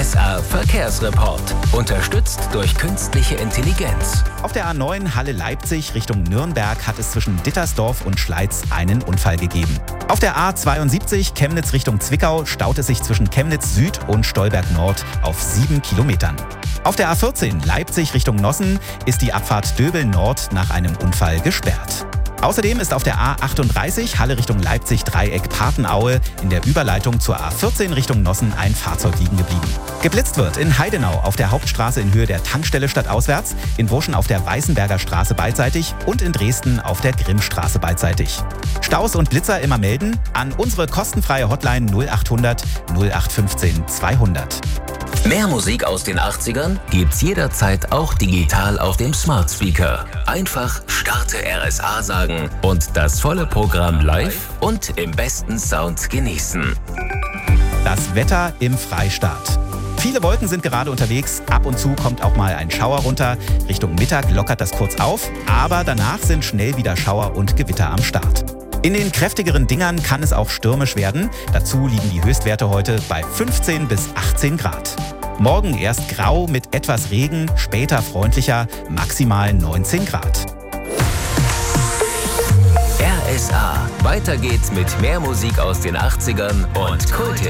RSA Verkehrsreport. Unterstützt durch künstliche Intelligenz. Auf der A9 Halle-Leipzig Richtung Nürnberg hat es zwischen Dittersdorf und Schleiz einen Unfall gegeben. Auf der A72 Chemnitz Richtung Zwickau staut es sich zwischen Chemnitz Süd und Stolberg Nord auf 7 Kilometern. Auf der A14 Leipzig Richtung Nossen ist die Abfahrt Döbel Nord nach einem Unfall gesperrt. Außerdem ist auf der A38 Halle Richtung Leipzig Dreieck Patenaue in der Überleitung zur A14 Richtung Nossen ein Fahrzeug liegen geblieben. Geblitzt wird in Heidenau auf der Hauptstraße in Höhe der Tankstelle stadtauswärts, in Wurschen auf der Weißenberger Straße beidseitig und in Dresden auf der Grimmstraße beidseitig. Staus und Blitzer immer melden an unsere kostenfreie Hotline 0800 0815 200. Mehr Musik aus den 80ern gibt's jederzeit auch digital auf dem Smart Speaker. Einfach Starte RSA sagen und das volle Programm live und im besten Sound genießen. Das Wetter im Freistaat. Viele Wolken sind gerade unterwegs, ab und zu kommt auch mal ein Schauer runter. Richtung Mittag lockert das kurz auf, aber danach sind schnell wieder Schauer und Gewitter am Start. In den kräftigeren Dingern kann es auch stürmisch werden. Dazu liegen die Höchstwerte heute bei 15 bis 18 Grad. Morgen erst grau mit etwas Regen, später freundlicher, maximal 19 Grad. RSA. Weiter geht's mit mehr Musik aus den 80ern und Kult.